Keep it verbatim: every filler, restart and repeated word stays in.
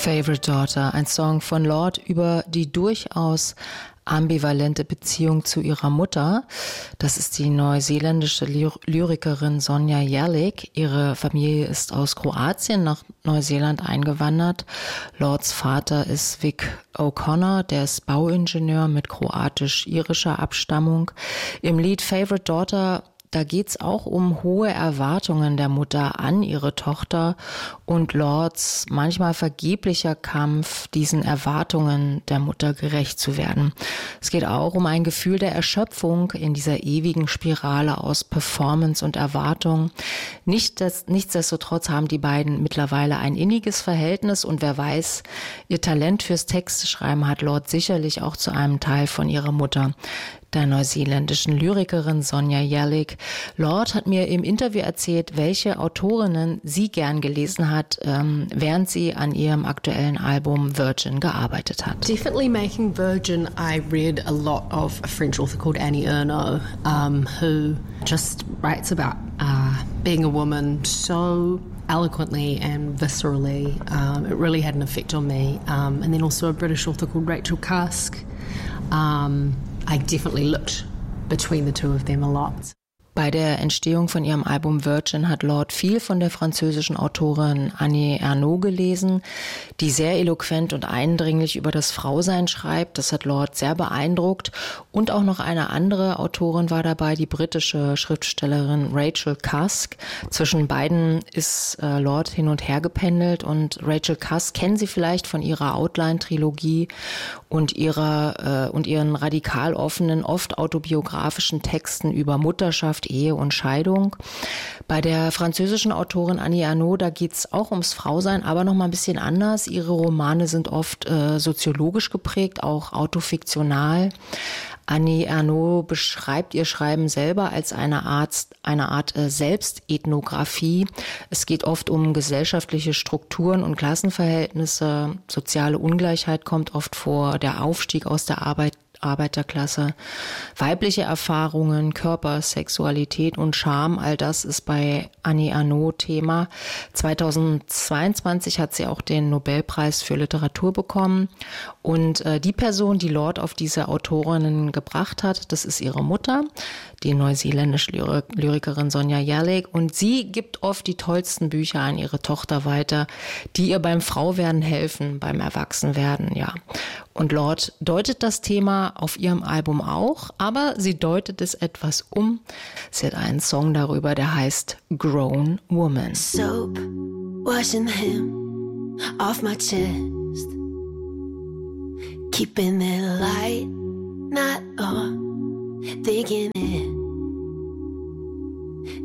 Favorite Daughter, ein Song von Lorde über die durchaus ambivalente Beziehung zu ihrer Mutter. Das ist die neuseeländische Ly- Lyrikerin Sonja Jerlik. Ihre Familie ist aus Kroatien nach Neuseeland eingewandert. Lords Vater ist Vic O'Connor, der ist Bauingenieur mit kroatisch-irischer Abstammung. Im Lied Favorite Daughter, da geht's auch um hohe Erwartungen der Mutter an ihre Tochter und Lords manchmal vergeblicher Kampf, diesen Erwartungen der Mutter gerecht zu werden. Es geht auch um ein Gefühl der Erschöpfung in dieser ewigen Spirale aus Performance und Erwartung. Nicht, dass, nichtsdestotrotz haben die beiden mittlerweile ein inniges Verhältnis und wer weiß, ihr Talent fürs Texteschreiben hat Lorde sicherlich auch zu einem Teil von ihrer Mutter, der neuseeländischen Lyrikerin Sonja Jerlik. Lorde hat mir im Interview erzählt, welche Autorinnen sie gern gelesen hat, ähm, während sie an ihrem aktuellen Album Virgin gearbeitet hat. Definitely making Virgin, I read a lot of a French author called Annie Ernaux, um, who just writes about uh, being a woman so eloquently and viscerally. Um, it really had an effect on me. Um, and then also a British author called Rachel Cusk. Um, I definitely looked between the two of them a lot. Bei der Entstehung von ihrem Album Virgin hat Lorde viel von der französischen Autorin Annie Ernaux gelesen, die sehr eloquent und eindringlich über das Frausein schreibt. Das hat Lorde sehr beeindruckt. Und auch noch eine andere Autorin war dabei, die britische Schriftstellerin Rachel Cusk. Zwischen beiden ist äh, Lorde hin und her gependelt und Rachel Cusk kennen Sie vielleicht von ihrer Outline-Trilogie und ihrer äh, und ihren radikal offenen, oft autobiografischen Texten über Mutterschaft, Ehe und Scheidung. Bei der französischen Autorin Annie Ernaux, da geht's auch ums Frausein, aber noch mal ein bisschen anders. Ihre Romane sind oft äh, soziologisch geprägt, auch autofiktional. Annie Ernaux beschreibt ihr Schreiben selber als eine Art, eine Art äh, Selbstethnographie. Es geht oft um gesellschaftliche Strukturen und Klassenverhältnisse. Soziale Ungleichheit kommt oft vor, der Aufstieg aus der Arbeit Arbeiterklasse, weibliche Erfahrungen, Körper, Sexualität und Scham, all das ist bei Annie Ernaux Thema. zweitausendzweiundzwanzig hat sie auch den Nobelpreis für Literatur bekommen und äh, die Person, die Lorde auf diese Autorinnen gebracht hat, das ist ihre Mutter, die neuseeländische Lyrik- Lyrikerin Sonja Jerlik, und sie gibt oft die tollsten Bücher an ihre Tochter weiter, die ihr beim Frauwerden helfen, beim Erwachsenwerden, ja. Und Lorde deutet das Thema auf ihrem Album auch, aber sie deutet es etwas um. Sie hat einen Song darüber, der heißt Grown Woman. Soap, washing him off my chest, keeping it light, not on, thinking it